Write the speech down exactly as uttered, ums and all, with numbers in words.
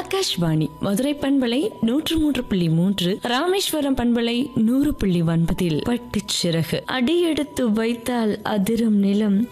ஆகாஷ்வாணி மதுரை பண்பலை நூற்று மூன்று புள்ளி மூன்று, ராமேஸ்வரம் பண்பலை நூறு புள்ளி ஒன்பதில் பட்டுச்சிறகு. அடியெடுத்து வைத்தால் அதிரும் நிலம்